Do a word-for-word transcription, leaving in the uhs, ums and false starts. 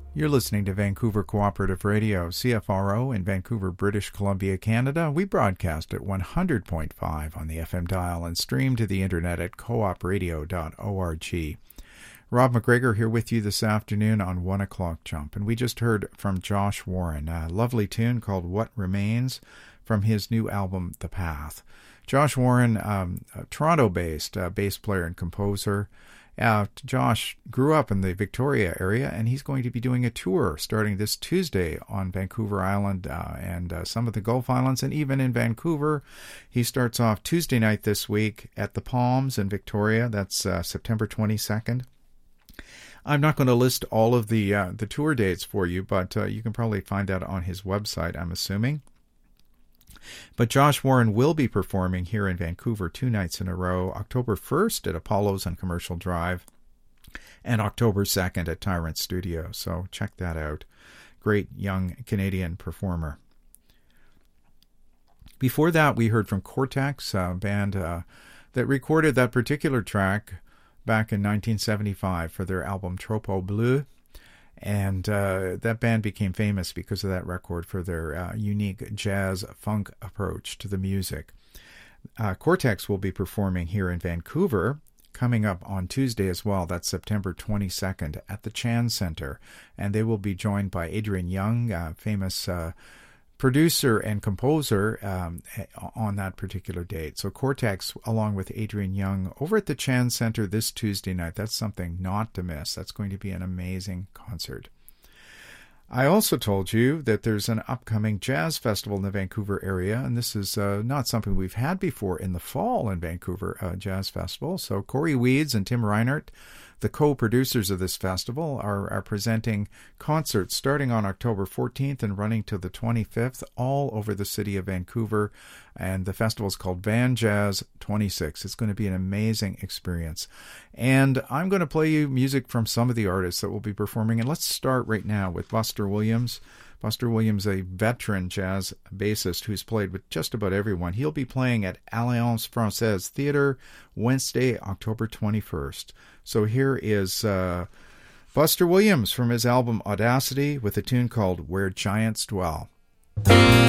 You're listening to Vancouver Cooperative Radio, C F R O, in Vancouver, British Columbia, Canada. We broadcast at one hundred point five on the F M dial and stream to the internet at coop radio dot org. Rob McGregor here with you this afternoon on One O'Clock Jump. And we just heard from Josh Warren, a lovely tune called What Remains from his new album, The Path. Josh Warren, um, Toronto-based uh, bass player and composer. Uh, Josh grew up in the Victoria area, and he's going to be doing a tour starting this Tuesday on Vancouver Island uh, and uh, some of the Gulf Islands, and even in Vancouver. He starts off Tuesday night this week at the Palms in Victoria. That's uh, September twenty-second. I'm not going to list all of the uh, the tour dates for you, but uh, you can probably find that on his website, I'm assuming. But Josh Warren will be performing here in Vancouver two nights in a row, October first at Apollo's on Commercial Drive and October second at Tyrant Studio. So check that out. Great young Canadian performer. Before that, we heard from Cortex, a band uh, that recorded that particular track back in nineteen seventy-five for their album Tropo Bleu. And uh, that band became famous because of that record for their uh, unique jazz funk approach to the music. Uh, Cortex will be performing here in Vancouver coming up on Tuesday as well. That's September twenty-second at the Chan Center. And they will be joined by Adrian Young, uh, famous uh, producer and composer um, on that particular date. So Cortex, along with Adrian Young, over at the Chan Center this Tuesday night. That's something not to miss. That's going to be an amazing concert. I also told you that there's an upcoming jazz festival in the Vancouver area, and this is uh, not something we've had before in the fall in Vancouver, uh, Jazz Festival. So Corey Weeds and Tim Reinert, the co-producers of this festival, are, are presenting concerts starting on October fourteenth and running to the twenty-fifth all over the city of Vancouver. And the festival is called Van Jazz twenty-six. It's going to be an amazing experience. And I'm going to play you music from some of the artists that will be performing. And let's start right now with Buster Williams. Buster Williams, a veteran jazz bassist who's played with just about everyone. He'll be playing at Alliance Francaise Theatre Wednesday, October twenty-first. So here is uh, Buster Williams from his album Audacity with a tune called Where Giants Dwell.